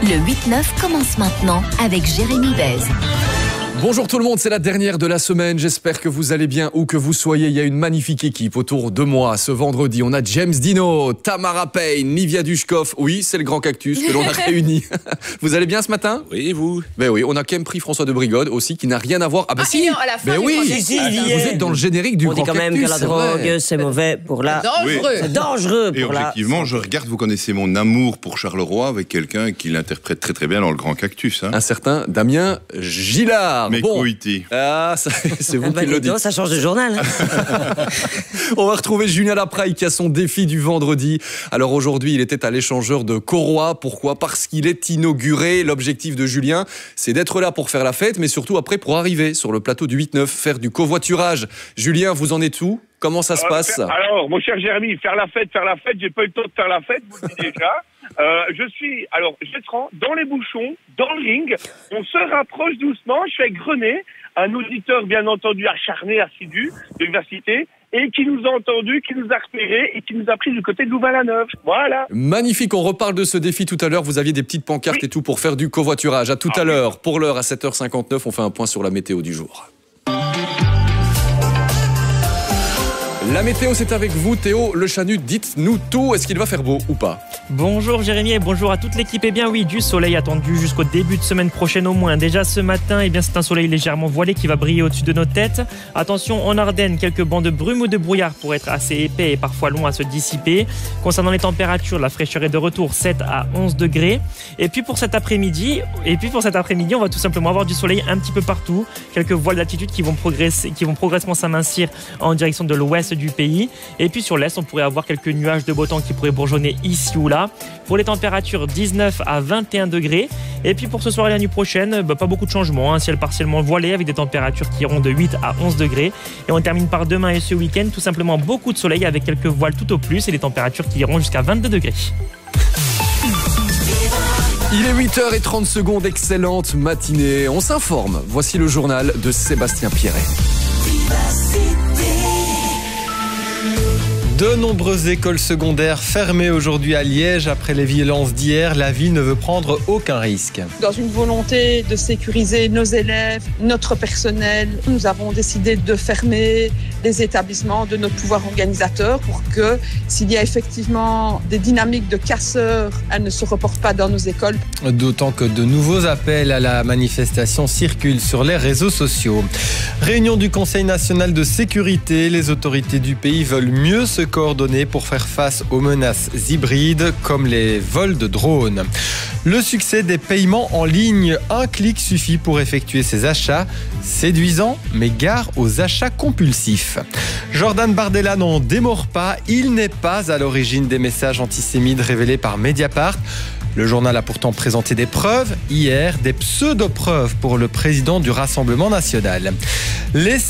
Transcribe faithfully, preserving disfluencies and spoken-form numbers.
Le huit neuf commence maintenant avec Jérémy Bez. Bonjour tout le monde, c'est la dernière de la semaine. J'espère que vous allez bien où que vous soyez. Il y a une magnifique équipe autour de moi. Ce vendredi, on a James Dino, Tamara Payne, Livia Dushkov. Oui, c'est le grand cactus que l'on a réuni. Vous allez bien ce matin? Oui, et vous? Ben oui, on a quand même pris François de Brigode aussi, qui n'a rien à voir. Ah bah Ah, si. non, à la fin Ben du oui, grand si, cactus. vous êtes dans le générique du On grand dit quand même cactus. que la c'est vrai. drogue, c'est mauvais pour la... Dangereux. C'est dangereux Et pour la... objectivement, je regarde, vous connaissez mon amour pour Charleroi avec quelqu'un qui l'interprète très très bien dans le Grand Cactus. Hein. Un certain Damien Gillard. Mais Bon. Coïti. Ah, ça, c'est vous Bah, qui le dis donc, dites. ça change de journal. Hein. On va retrouver Julien Lapraille qui a son défi du vendredi. Alors aujourd'hui, il était à l'échangeur de Cauroy. Pourquoi? Parce qu'il est inauguré. L'objectif de Julien, c'est d'être là pour faire la fête, mais surtout après pour arriver sur le plateau du huit neuf, faire du covoiturage. Julien, vous en êtes où? Comment ça se Euh, passe? faire- Alors, mon cher Jérémy, faire la fête, faire la fête, j'ai pas eu le temps de faire la fête, vous le dites déjà. Euh, je suis, alors, Jetran, dans les bouchons, dans le ring. On se rapproche doucement. Je suis avec René, un auditeur bien entendu acharné, assidu de l'université, et qui nous a entendu, qui nous a repérés et qui nous a pris du côté de Louvain-la-Neuve. Voilà. Magnifique, on reparle de ce défi tout à l'heure. Vous aviez des petites pancartes Oui. et tout pour faire du covoiturage. À tout Ah à oui. l'heure. Pour l'heure, à sept heures cinquante-neuf, on fait un point sur la météo du jour. La météo, c'est avec vous, Théo Le Chanu. Dites-nous tout. Est-ce qu'il va faire beau ou pas? Bonjour Jérémy et bonjour à toute l'équipe. Eh bien oui, du soleil attendu jusqu'au début de semaine prochaine au moins. Déjà ce matin, eh bien c'est un soleil légèrement voilé qui va briller au-dessus de nos têtes. Attention, en Ardennes, quelques bancs de brume ou de brouillard pour être assez épais et parfois longs à se dissiper. Concernant les températures, la fraîcheur est de retour, sept à onze degrés. Et puis pour cet après-midi, et puis pour cet après-midi, on va tout simplement avoir du soleil un petit peu partout. Quelques voiles d'altitude qui vont progresser, qui vont progressivement s'amincir en direction de l'ouest du pays. Et puis sur l'est, on pourrait avoir quelques nuages de beau temps qui pourraient bourgeonner ici ou là. Pour les températures, dix-neuf à vingt et un degrés. Et puis pour ce soir et la nuit prochaine, bah, pas beaucoup de changements. Un ciel partiellement voilé avec des températures qui iront de huit à onze degrés. Et on termine par demain et ce week-end, tout simplement beaucoup de soleil avec quelques voiles tout au plus et des températures qui iront jusqu'à vingt-deux degrés. Il est huit heures trente secondes, excellente matinée. On s'informe. Voici le journal de Sébastien Pierret. De nombreuses écoles secondaires fermées aujourd'hui à Liège après les violences d'hier. La ville ne veut prendre aucun risque. Dans une volonté de sécuriser nos élèves, notre personnel, nous avons décidé de fermer les établissements de notre pouvoir organisateur pour que, s'il y a effectivement des dynamiques de casseurs, elles ne se reportent pas dans nos écoles. D'autant que de nouveaux appels à la manifestation circulent sur les réseaux sociaux. Réunion du Conseil national de sécurité. Les autorités du pays veulent mieux se coordonner pour faire face aux menaces hybrides comme les vols de drones. Le succès des paiements en ligne. Un clic suffit pour effectuer ses achats. Séduisant, mais gare aux achats compulsifs. Jordan Bardella n'en démord pas. Il n'est pas à l'origine des messages antisémites révélés par Mediapart. Le journal a pourtant présenté des preuves, hier, des pseudo-preuves pour le président du Rassemblement national. Les